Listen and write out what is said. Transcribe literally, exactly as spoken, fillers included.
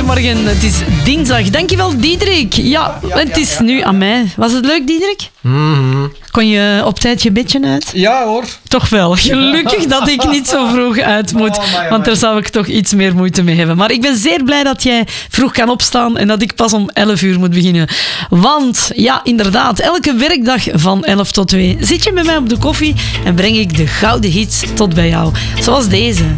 goedemorgen. Het is dinsdag. Dankjewel, Diederik. Ja, het is nu aan mij. Was het leuk, Diederik? Mm-hmm. Kon je op tijd je bedje uit? Ja hoor. Toch wel. Gelukkig dat ik niet zo vroeg uit moet. Oh, my, want daar zou ik toch iets meer moeite mee hebben. Maar ik ben zeer blij dat jij vroeg kan opstaan en dat ik pas om elf uur moet beginnen. Want, ja, inderdaad, elke werkdag van elf tot twee zit je met mij op de koffie en breng ik de gouden hits tot bij jou. Zoals deze.